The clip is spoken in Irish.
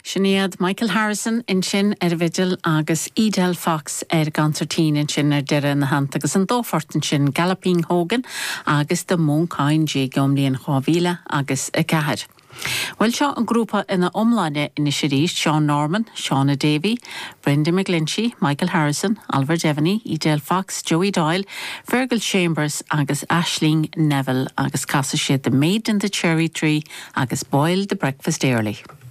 Sinead Michael Harrison in sin Vidal agus Edel Fox gantartín in sin deire na hand agus an dófort in sin Galloping Hogan agus de Móncain J. Gomlíon Chávile agus a cehad. Well, seo an grúpa ina omláine in Siríist, Sean Norman, Shauna Davy, Brenda McGlinchey, Michael Harrison, Oliver Devaney, Edel Fox, Joey Doyle, Fergal Chambers agus Aisling Neville agus casa siad the Maid in the Cherry Tree agus Boyle the Breakfast Early.